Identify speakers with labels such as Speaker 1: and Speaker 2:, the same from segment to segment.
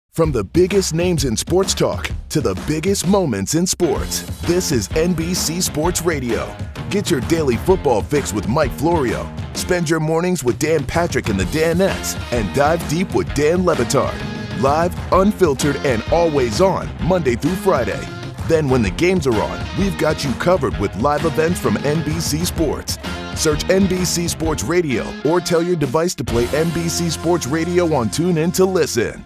Speaker 1: From the biggest names in sports talk to the biggest moments in sports, this is NBC Sports Radio. Get your daily football fix with Mike Florio. Spend your mornings with Dan Patrick and the Danettes, and dive deep with Dan Le Batard. Live, unfiltered, and always on, Monday through Friday. Then when the games are on, we've got you covered with live events from NBC Sports. Search NBC Sports Radio or tell your device to play NBC Sports Radio on TuneIn to listen.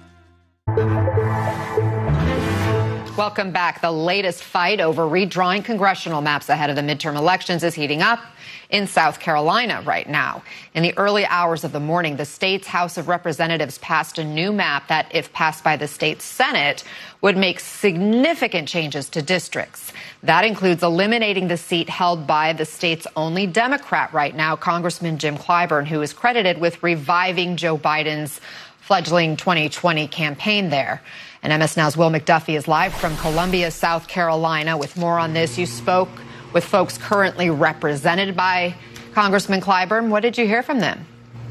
Speaker 2: Welcome back. The latest fight over redrawing congressional maps ahead of the midterm elections is heating up in South Carolina right now. In the early hours of the morning, the state's House of Representatives passed a new map that, if passed by the state Senate, would make significant changes to districts. That includes eliminating the seat held by the state's only Democrat right now, Congressman Jim Clyburn, who is credited with reviving Joe Biden's fledgling 2020 campaign there. And MS Now's Will McDuffie is live from Columbia, South Carolina, with more on this. You spoke with folks currently represented by Congressman Clyburn. What did you hear from them?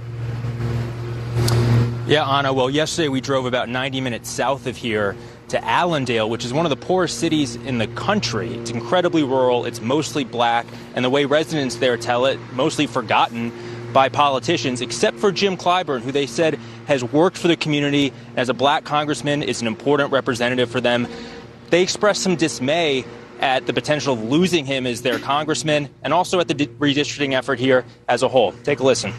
Speaker 3: Yeah, Anna, well, yesterday we drove about 90 minutes south of here to Allendale, which is one of the poorest cities in the country. It's incredibly rural, it's mostly black, and the way residents there tell it, mostly forgotten by politicians, except for Jim Clyburn, who they said has worked for the community. As a black congressman, is an important representative for them. They expressed some dismay at the potential of losing him as their congressman, and also at the redistricting effort here as a whole. Take a listen.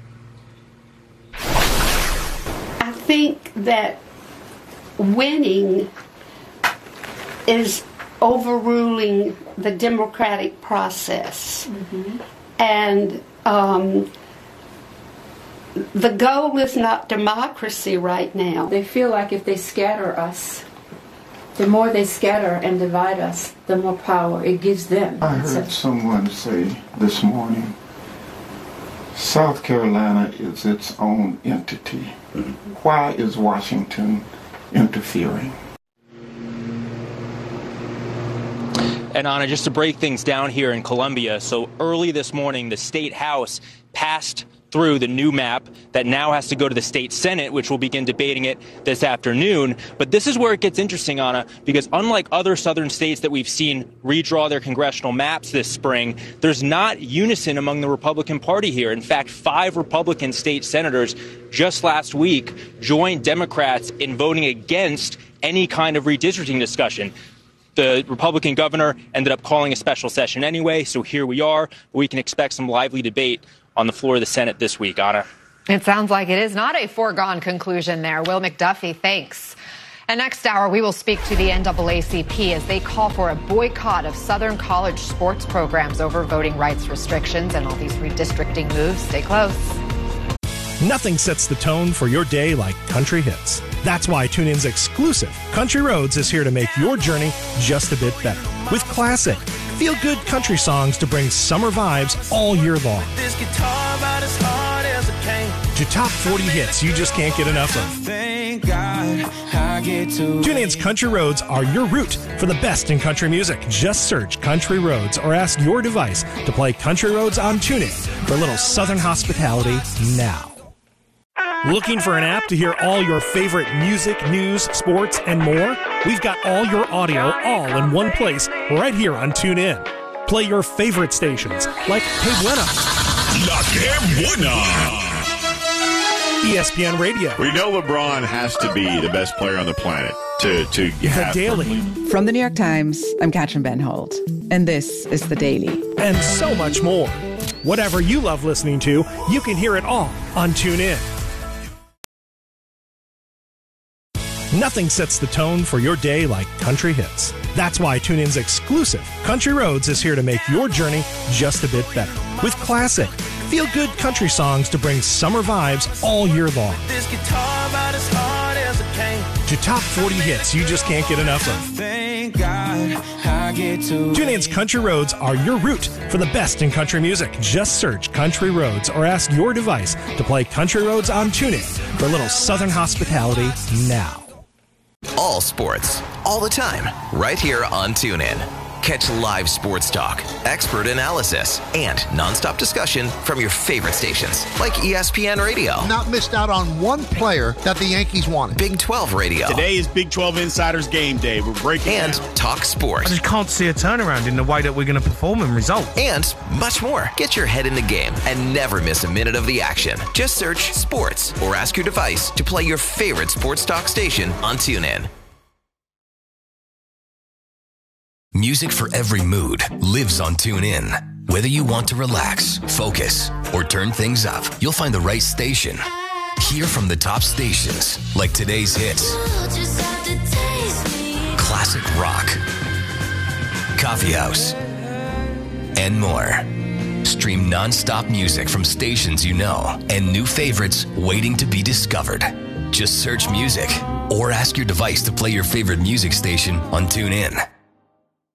Speaker 4: I think that winning is overruling the democratic process. Mm-hmm. And the goal is not democracy right now.
Speaker 5: They feel like if they scatter us, the more they scatter and divide us, the more power it gives them.
Speaker 6: I heard someone say this morning, South Carolina is its own entity. Why is Washington interfering?
Speaker 3: And Anna, just to break things down here in Columbia, so early this morning, the state house passed through the new map that now has to go to the state Senate, which will begin debating it this afternoon. But this is where it gets interesting, Anna, because unlike other southern states that we've seen redraw their congressional maps this spring, there's not unison among the Republican Party here. In fact, 5 Republican state senators just last week joined Democrats in voting against any kind of redistricting discussion. The Republican governor ended up calling a special session anyway, so here we are. We can expect some lively debate on the floor of the Senate this week, Anna.
Speaker 2: It sounds like it is not a foregone conclusion there. Will McDuffie, thanks. And next hour, we will speak to the NAACP as they call for a boycott of Southern college sports programs over voting rights restrictions and all these redistricting moves. Stay close.
Speaker 7: Nothing sets the tone for your day like country hits. That's why TuneIn's exclusive Country Roads is here to make your journey just a bit better. With classic, feel-good country songs to bring summer vibes all year long. To top 40 hits you just can't get enough of. TuneIn's Country Roads are your route for the best in country music. Just search Country Roads or ask your device to play Country Roads on TuneIn for a little southern hospitality now. Looking for an app to hear all your favorite music, news, sports, and more? We've got all your audio all in one place right here on TuneIn. Play your favorite stations like Que Buena,
Speaker 8: La Que Buena,
Speaker 7: ESPN Radio.
Speaker 8: We know LeBron has to be the best player on the planet to have
Speaker 7: The Daily.
Speaker 9: From the New York Times, I'm Katrin Benholt, and this is The Daily.
Speaker 7: And so much more. Whatever you love listening to, you can hear it all on TuneIn. Nothing sets the tone for your day like country hits. That's why TuneIn's exclusive Country Roads is here to make your journey just a bit better. With classic, feel-good country songs to bring summer vibes all year long. To top 40 hits you just can't get enough of. TuneIn's Country Roads are your route for the best in country music. Just search Country Roads or ask your device to play Country Roads on TuneIn for a little southern hospitality now.
Speaker 10: All sports, all the time, right here on TuneIn. Catch live sports talk, expert analysis, and nonstop discussion from your favorite stations like ESPN Radio.
Speaker 11: Not missed out on one player that the Yankees wanted.
Speaker 10: Big 12 Radio.
Speaker 8: Today is Big 12 Insiders Game Day. We're breaking
Speaker 10: and
Speaker 8: down.
Speaker 10: Talk Sports.
Speaker 12: I just can't see a turnaround in the way that we're going to perform and result.
Speaker 10: And much more. Get your head in the game and never miss a minute of the action. Just search Sports or ask your device to play your favorite sports talk station on TuneIn.
Speaker 13: Music for every mood lives on TuneIn. Whether you want to relax, focus, or turn things up, you'll find the right station. Hear from the top stations like today's hits, classic rock, coffee house, and more. Stream non-stop music from stations you know and new favorites waiting to be discovered. Just search music or ask your device to play your favorite music station on TuneIn.